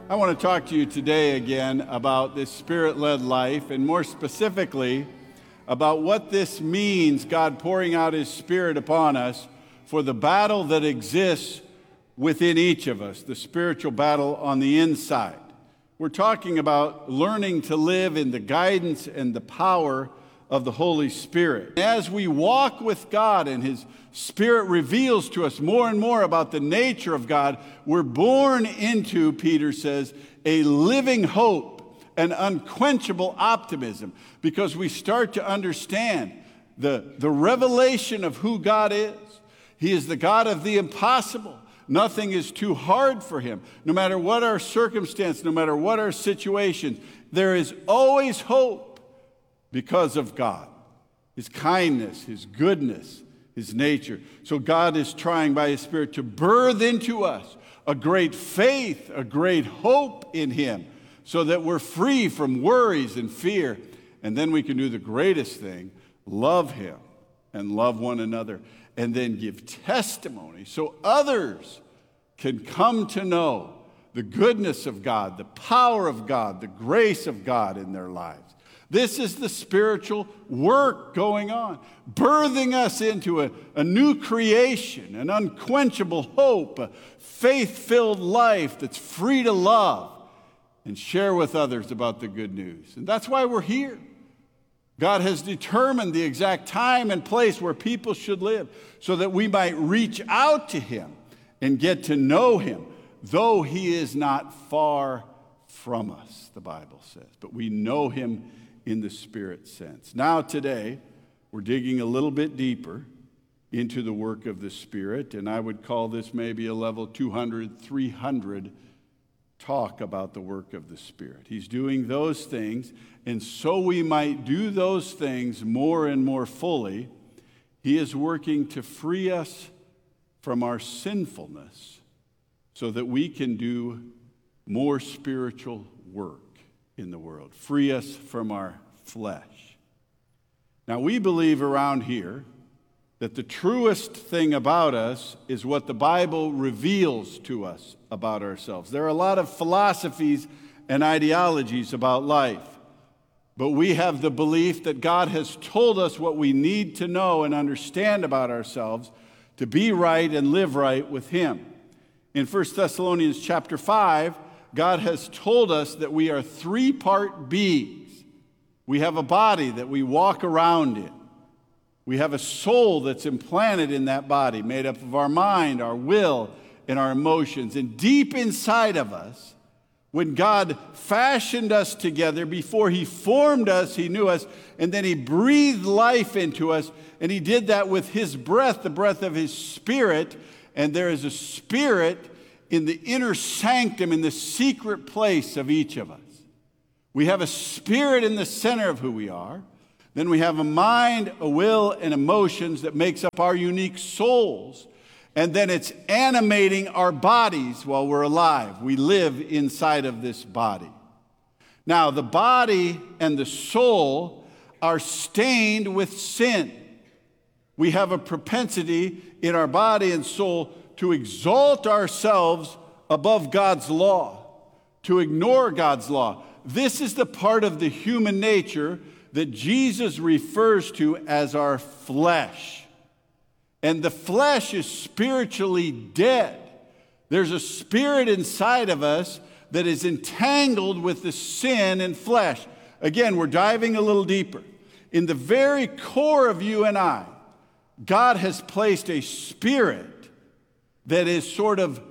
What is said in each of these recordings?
I want to talk to you today again about this Spirit-led life, and more specifically about what this means, God pouring out His Spirit upon us for the battle that exists within each of us, the spiritual battle on the inside. We're talking about learning to live in the guidance and the power of the Holy Spirit. As we walk with God and His Spirit reveals to us more and more about the nature of God, we're born into, Peter says, a living hope, an unquenchable optimism, because we start to understand the revelation of who God is. He is the God of the impossible. Nothing is too hard for Him. No matter what our circumstance, no matter what our situation, there is always hope because of God, His kindness, His goodness, His nature. So God is trying by His Spirit to birth into us a great faith, a great hope in Him, so that we're free from worries and fear. And then we can do the greatest thing, love Him and love one another, and then give testimony so others can come to know the goodness of God, the power of God, the grace of God in their lives. This is the spiritual work going on, birthing us into a new creation, an unquenchable hope, a faith-filled life that's free to love and share with others about the good news. And that's why we're here. God has determined the exact time and place where people should live so that we might reach out to Him and get to know Him, though He is not far from us, the Bible says. But we know Him in the Spirit sense. Now today, we're digging a little bit deeper into the work of the Spirit, and I would call this maybe a level 200, 300 talk about the work of the Spirit. He's doing those things, and so we might do those things more and more fully, He is working to free us from our sinfulness so that we can do more spiritual work in the world, free us from our flesh. Now, we believe around here that the truest thing about us is what the Bible reveals to us about ourselves. There are a lot of philosophies and ideologies about life, but we have the belief that God has told us what we need to know and understand about ourselves to be right and live right with Him. In 1 Thessalonians chapter 5, God has told us that we are three-part beings. We have a body that we walk around in. We have a soul that's implanted in that body, made up of our mind, our will, and our emotions. And deep inside of us, when God fashioned us together, before He formed us, He knew us, and then He breathed life into us, and He did that with His breath, the breath of His Spirit. And there is a spirit in the inner sanctum, in the secret place of each of us. We have a spirit in the center of who we are. Then we have a mind, a will, and emotions that makes up our unique souls. And then it's animating our bodies while we're alive. We live inside of this body. Now, the body and the soul are stained with sin. We have a propensity in our body and soul to exalt ourselves above God's law, to ignore God's law. This is the part of the human nature that Jesus refers to as our flesh. And the flesh is spiritually dead. There's a spirit inside of us that is entangled with the sin and flesh. Again, we're diving a little deeper. In the very core of you and I, God has placed a spirit that is sort of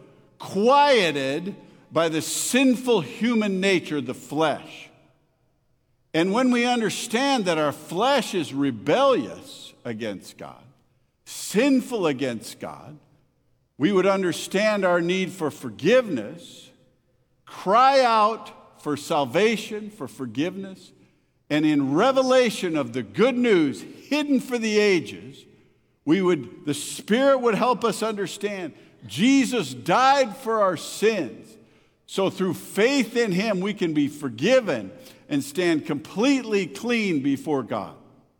quieted by the sinful human nature, the flesh. And when we understand that our flesh is rebellious against God, sinful against God, we would understand our need for forgiveness, cry out for salvation, for forgiveness, and in revelation of the good news hidden for the ages, the Spirit would help us understand Jesus died for our sins. So through faith in Him, we can be forgiven and stand completely clean before God.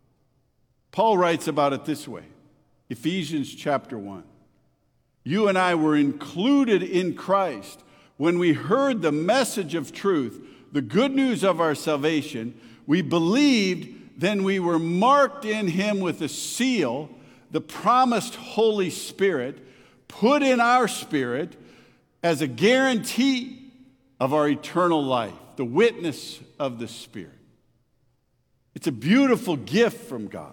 Paul writes about it this way, Ephesians chapter 1. You and I were included in Christ when we heard the message of truth, the good news of our salvation, we believed, then we were marked in him with a seal, the promised Holy Spirit, put in our spirit as a guarantee of our eternal life, the witness of the Spirit. It's a beautiful gift from God.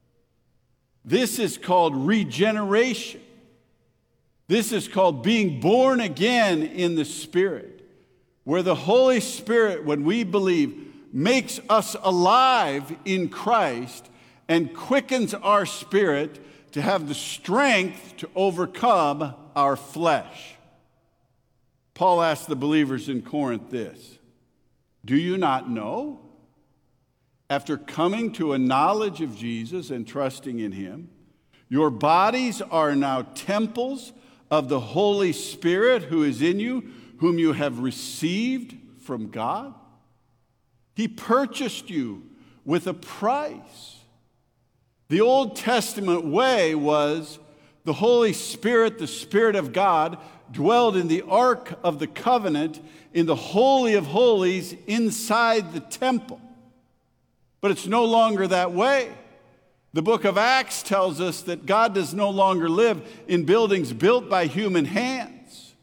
This is called regeneration. This is called being born again in the Spirit, where the Holy Spirit, when we believe, makes us alive in Christ and quickens our spirit to have the strength to overcome our flesh. Paul asked the believers in Corinth this: do you not know? After coming to a knowledge of Jesus and trusting in him, your bodies are now temples of the Holy Spirit who is in you, whom you have received from God. He purchased you with a price. The Old Testament way was the Holy Spirit, the Spirit of God, dwelled in the Ark of the Covenant in the Holy of Holies inside the temple. But it's no longer that way. The book of Acts tells us that God does no longer live in buildings built by human hands.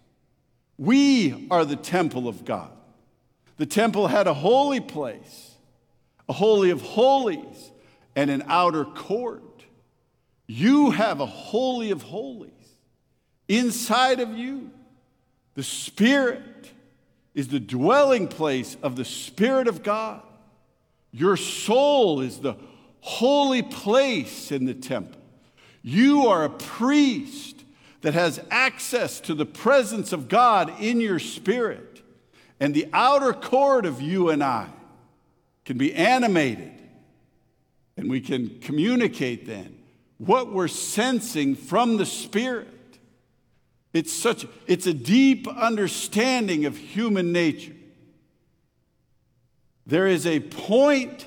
We are the temple of God. The temple had a holy place, a holy of holies, and an outer court. You have a holy of holies inside of you. The Spirit is the dwelling place of the Spirit of God. Your soul is the holy place in the temple. You are a priest that has access to the presence of God in your spirit. And the outer court of you and I can be animated, and we can communicate then what we're sensing from the Spirit. It's a deep understanding of human nature. There is a point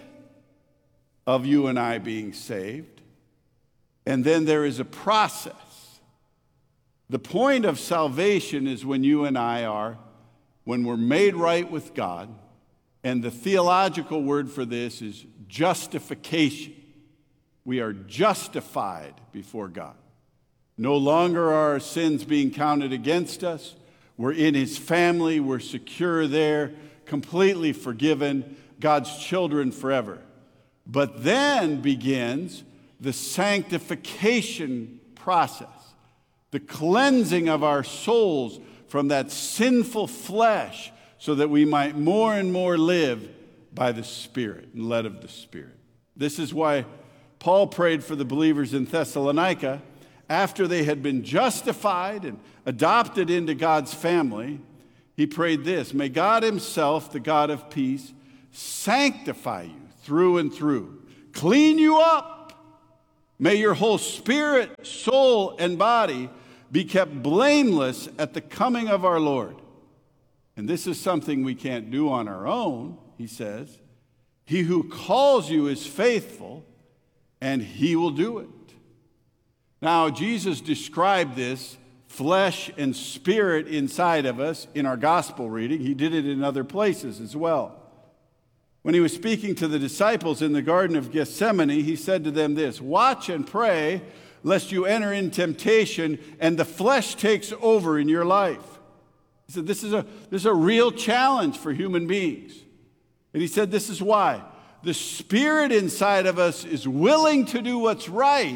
of you and I being saved, and then there is a process. The point of salvation is when you and I are, when we're made right with God, and the theological word for this is justification. We are justified before God. No longer are our sins being counted against us. We're in his family. We're secure there, completely forgiven, God's children forever. But then begins the sanctification process, the cleansing of our souls from that sinful flesh so that we might more and more live by the Spirit and led of the Spirit. This is why Paul prayed for the believers in Thessalonica after they had been justified and adopted into God's family. He prayed this: may God himself, the God of peace, sanctify you through and through, clean you up. May your whole spirit, soul, and body be kept blameless at the coming of our Lord. And this is something we can't do on our own, he says. He who calls you is faithful, and he will do it. Now, Jesus described this flesh and spirit inside of us in our gospel reading. He did it in other places as well. When he was speaking to the disciples in the Garden of Gethsemane, he said to them this: watch and pray, lest you enter in temptation and the flesh takes over in your life. He said this is a real challenge for human beings. And he said this is why. The spirit inside of us is willing to do what's right,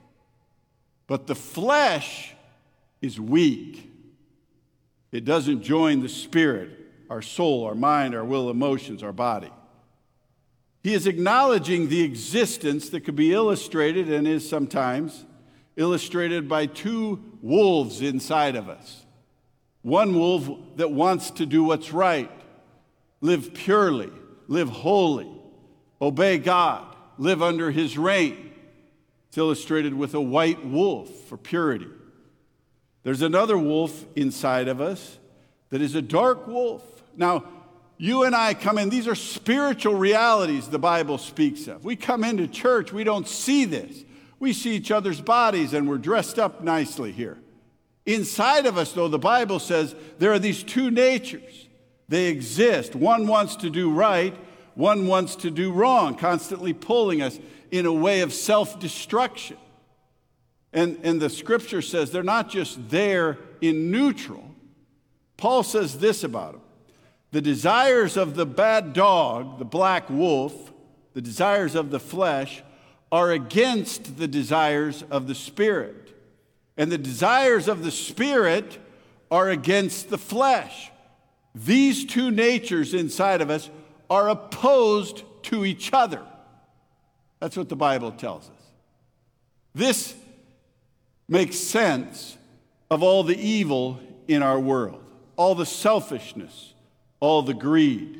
but the flesh is weak. It doesn't join the spirit, our soul, our mind, our will, emotions, our body. He is acknowledging the existence that could be illustrated, and is sometimes illustrated, by two wolves inside of us. One wolf that wants to do what's right, live purely, live holy, obey God, live under his reign. It's illustrated with a white wolf for purity. There's another wolf inside of us that is a dark wolf. Now, you and I come in, these are spiritual realities the Bible speaks of. We come into church, we don't see this. We see each other's bodies and we're dressed up nicely here. Inside of us, though, the Bible says there are these two natures. They exist. One wants to do right, one wants to do wrong, constantly pulling us in a way of self-destruction. And the scripture says they're not just there in neutral. Paul says this about them. The desires of the bad dog, the black wolf, the desires of the flesh, are against the desires of the Spirit. And the desires of the Spirit are against the flesh. These two natures inside of us are opposed to each other. That's what the Bible tells us. This makes sense of all the evil in our world, all the selfishness, all the greed.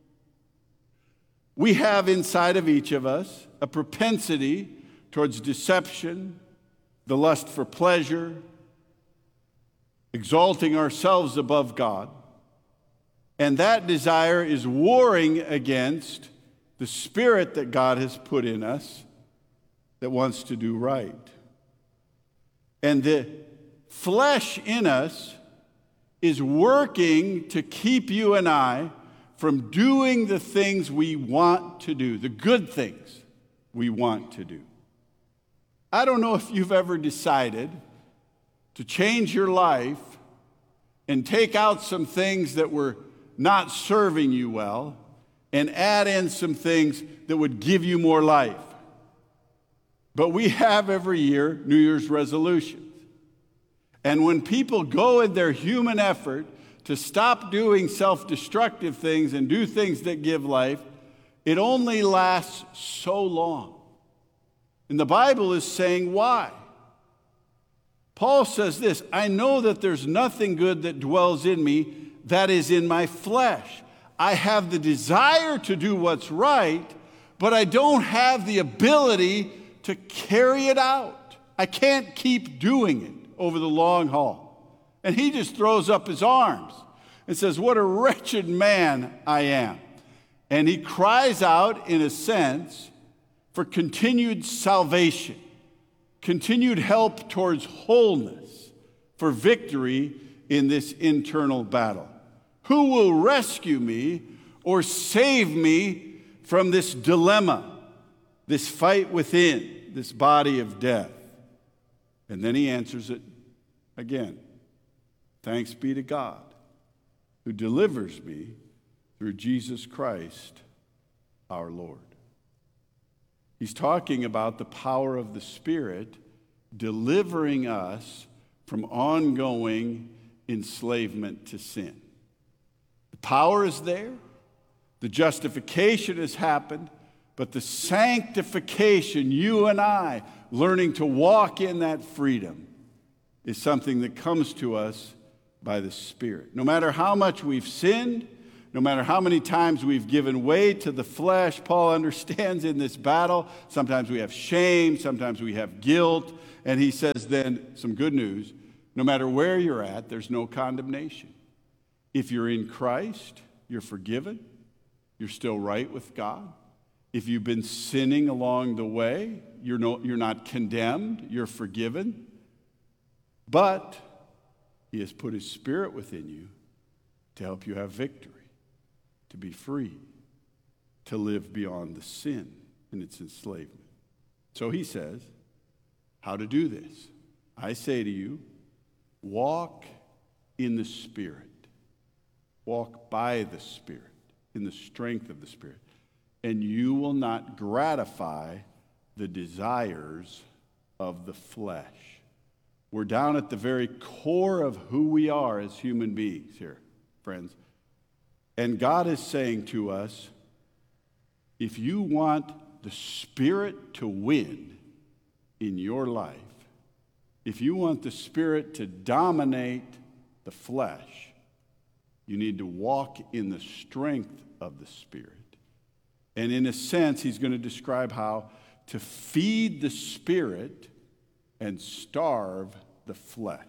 We have inside of each of us a propensity towards deception, the lust for pleasure, exalting ourselves above God. And that desire is warring against the spirit that God has put in us that wants to do right. And the flesh in us is working to keep you and I from doing the things we want to do, the good things we want to do. I don't know if you've ever decided to change your life and take out some things that were not serving you well and add in some things that would give you more life. But we have every year New Year's resolutions. And when people go in their human effort to stop doing self-destructive things and do things that give life, it only lasts so long. And the Bible is saying why. Paul says this, I know that there's nothing good that dwells in me, that is in my flesh. I have the desire to do what's right, but I don't have the ability to carry it out. I can't keep doing it over the long haul. And he just throws up his arms and says, what a wretched man I am. And he cries out, in a sense, for continued salvation, continued help towards wholeness, for victory in this internal battle. Who will rescue me or save me from this dilemma, this fight within, this body of death? And then he answers it again. Thanks be to God, who delivers me through Jesus Christ, our Lord. He's talking about the power of the Spirit delivering us from ongoing enslavement to sin. The power is there, the justification has happened, but the sanctification, you and I learning to walk in that freedom, is something that comes to us by the Spirit. No matter how much we've sinned, no matter how many times we've given way to the flesh, Paul understands in this battle, sometimes we have shame, sometimes we have guilt, and he says then, some good news, no matter where you're at, there's no condemnation. If you're in Christ, you're forgiven, you're still right with God. If you've been sinning along the way, you're not condemned, you're forgiven. But he has put his Spirit within you to help you have victory, to be free, to live beyond the sin and its enslavement. So he says, how to do this? I say to you, walk in the Spirit. Walk by the Spirit, in the strength of the Spirit. And you will not gratify the desires of the flesh. We're down at the very core of who we are as human beings here, friends. And God is saying to us, if you want the Spirit to win in your life, if you want the Spirit to dominate the flesh, you need to walk in the strength of the Spirit. And in a sense, he's going to describe how to feed the Spirit and starve the flesh.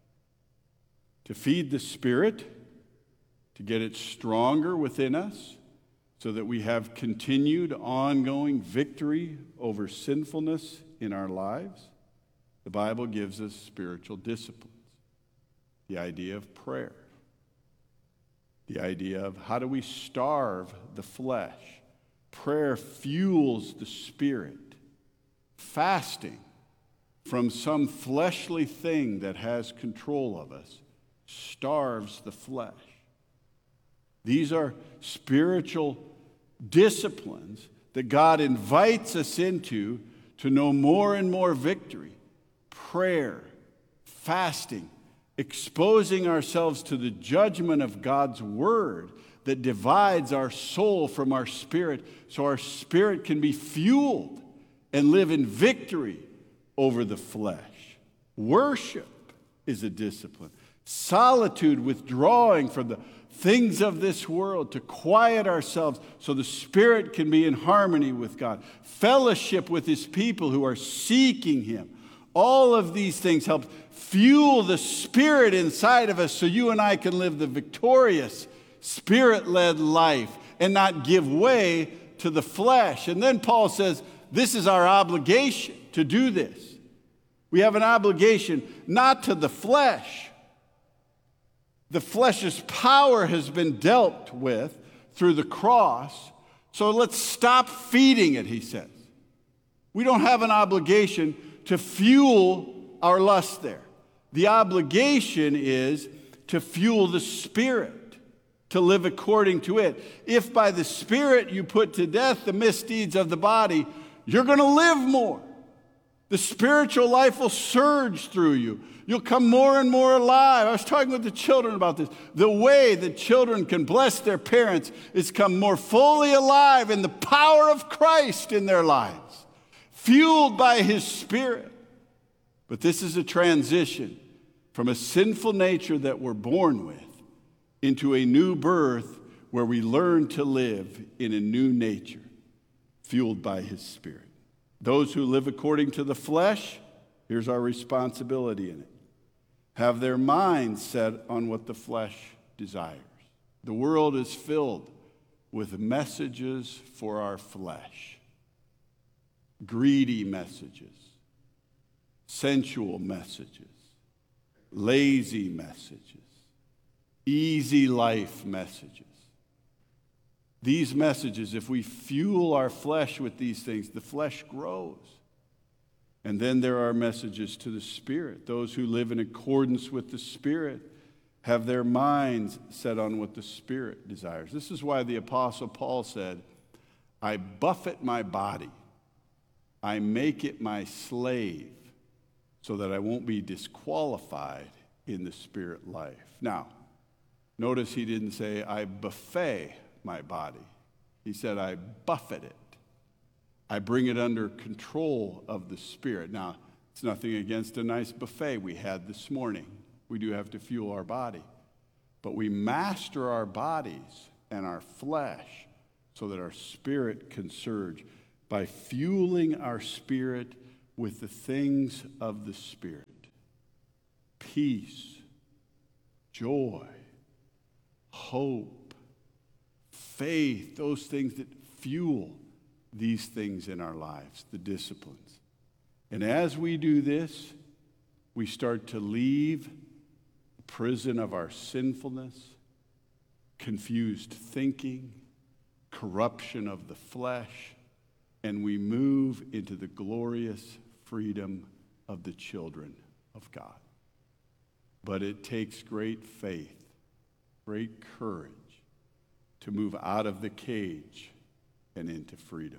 To feed the Spirit, to get it stronger within us, so that we have continued ongoing victory over sinfulness in our lives. The Bible gives us spiritual disciplines. the idea of prayer, the idea of how do we starve the flesh. Prayer fuels the spirit. Fasting from some fleshly thing that has control of us starves the flesh. These are spiritual disciplines that God invites us into to know more and more victory. Prayer, fasting, exposing ourselves to the judgment of God's word that divides our soul from our spirit so our spirit can be fueled and live in victory over the flesh. Worship is a discipline. Solitude, withdrawing from the things of this world to quiet ourselves so the spirit can be in harmony with God. Fellowship with his people who are seeking him. All of these things help fuel the spirit inside of us so you and I can live the victorious, spirit-led life and not give way to the flesh. And then Paul says, this is our obligation to do this. We have an obligation not to the flesh. The flesh's power has been dealt with through the cross, so let's stop feeding it, he says. We don't have an obligation to fuel our lust there. The obligation is to fuel the Spirit, to live according to it. If by the Spirit you put to death the misdeeds of the body, you're going to live more. The spiritual life will surge through you. You'll come more and more alive. I was talking with the children about this. The way that children can bless their parents is come more fully alive in the power of Christ in their lives, fueled by his Spirit. But this is a transition from a sinful nature that we're born with into a new birth where we learn to live in a new nature, fueled by his Spirit. Those who live according to the flesh, here's our responsibility in it, have their minds set on what the flesh desires. The world is filled with messages for our flesh, greedy messages, sensual messages, lazy messages, easy life messages. These messages, if we fuel our flesh with these things, the flesh grows. And then there are messages to the Spirit. Those who live in accordance with the Spirit have their minds set on what the Spirit desires. This is why the Apostle Paul said, I buffet my body. I make it my slave so that I won't be disqualified in the spirit life. Now, notice he didn't say, I buffet my body. He said, I buffet it. I bring it under control of the Spirit. Now, it's nothing against a nice buffet we had this morning. We do have to fuel our body. But we master our bodies and our flesh so that our spirit can surge by fueling our spirit with the things of the Spirit. Peace, joy, hope, faith, those things that fuel these things in our lives, the disciplines. And as we do this, we start to leave the prison of our sinfulness, confused thinking, corruption of the flesh, and we move into the glorious freedom of the children of God. But it takes great faith, great courage to move out of the cage and into freedom.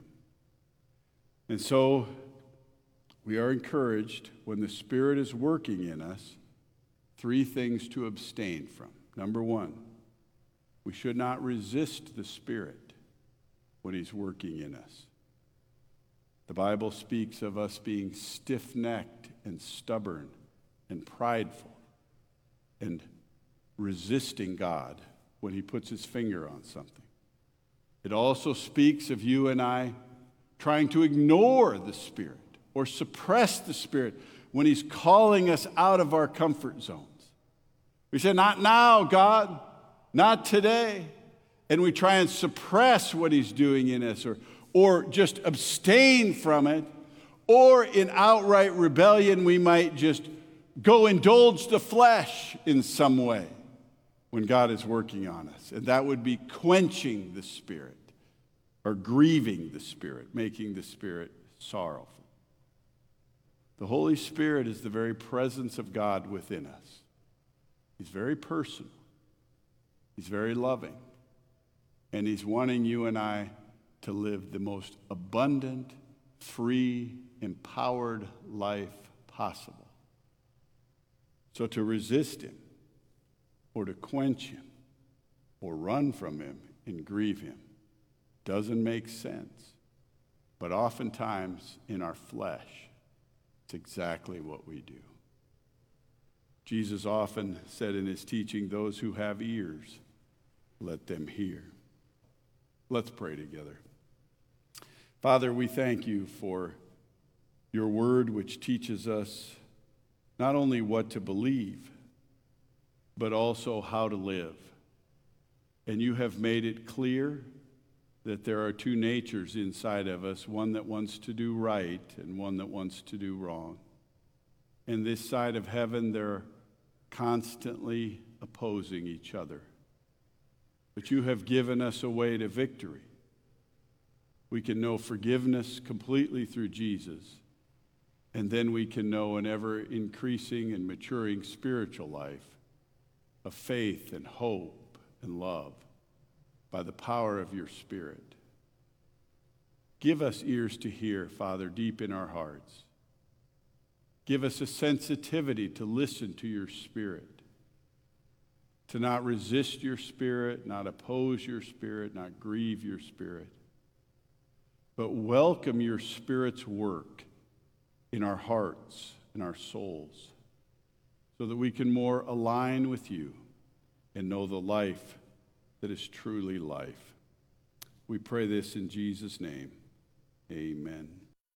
And so we are encouraged when the Spirit is working in us, 3 things to abstain from. Number 1, we should not resist the Spirit when he's working in us. The Bible speaks of us being stiff-necked and stubborn and prideful and resisting God when he puts his finger on something. It also speaks of you and I trying to ignore the Spirit or suppress the Spirit when he's calling us out of our comfort zones. We say, not now, God, not today. And we try and suppress what he's doing in us or just abstain from it. Or in outright rebellion, we might just go indulge the flesh in some way when God is working on us. And that would be quenching the Spirit or grieving the Spirit, making the Spirit sorrowful. The Holy Spirit is the very presence of God within us. He's very personal. He's very loving. And he's wanting you and I to live the most abundant, free, empowered life possible. So to resist him, or to quench him, or run from him and grieve him doesn't make sense. But oftentimes in our flesh, it's exactly what we do. Jesus often said in his teaching, those who have ears, let them hear. Let's pray together. Father, we thank you for your word, which teaches us not only what to believe, but also how to live. And you have made it clear that there are two natures inside of us, one that wants to do right and one that wants to do wrong. And this side of heaven, they're constantly opposing each other. But you have given us a way to victory. We can know forgiveness completely through Jesus, and then we can know an ever-increasing and maturing spiritual life of faith and hope and love by the power of your Spirit. Give us ears to hear, Father, deep in our hearts. Give us a sensitivity to listen to your Spirit, to not resist your Spirit, not oppose your Spirit, not grieve your Spirit, but welcome your Spirit's work in our hearts and our souls so that we can more align with you and know the life that is truly life. We pray this in Jesus' name. Amen.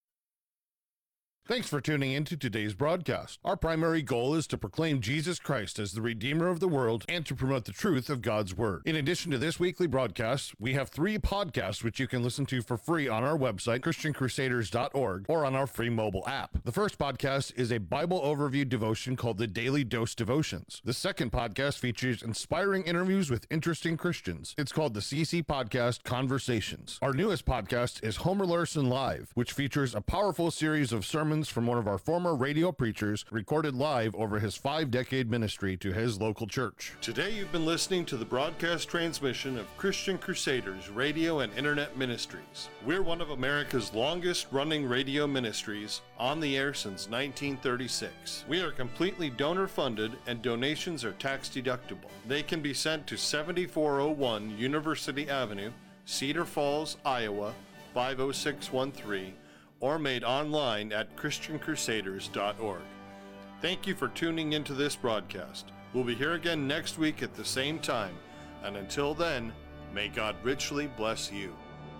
Thanks for tuning into today's broadcast. Our primary goal is to proclaim Jesus Christ as the Redeemer of the world and to promote the truth of God's Word. In addition to this weekly broadcast, we have 3 podcasts which you can listen to for free on our website, ChristianCrusaders.org, or on our free mobile app. The first podcast is a Bible overview devotion called the Daily Dose Devotions. The second podcast features inspiring interviews with interesting Christians. It's called the CC Podcast Conversations. Our newest podcast is Homer Larson Live, which features a powerful series of sermons from one of our former radio preachers recorded live over his 5-decade ministry to his local church. Today you've been listening to the broadcast transmission of Christian Crusaders Radio and Internet Ministries. We're one of America's longest running radio ministries, on the air since 1936. We are completely donor funded and donations are tax deductible. They can be sent to 7401 University Avenue, Cedar Falls, Iowa 50613, or made online at ChristianCrusaders.org. Thank you for tuning into this broadcast. We'll be here again next week at the same time, and until then, may God richly bless you.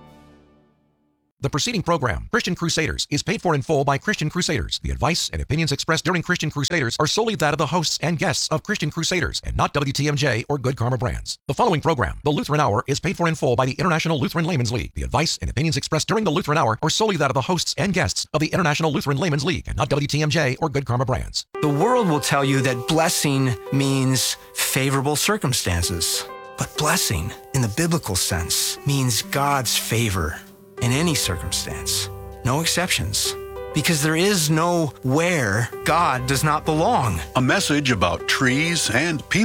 The preceding program, Christian Crusaders, is paid for in full by Christian Crusaders. The advice and opinions expressed during Christian Crusaders are solely that of the hosts and guests of Christian Crusaders and not WTMJ or Good Karma Brands. The following program, The Lutheran Hour, is paid for in full by the International Lutheran Laymen's League. The advice and opinions expressed during the Lutheran Hour are solely that of the hosts and guests of the International Lutheran Laymen's League and not WTMJ or Good Karma Brands. The world will tell you that blessing means favorable circumstances. But blessing, in the biblical sense, means God's favor in any circumstance. No exceptions. Because there is no where God does not belong. A message about trees and people.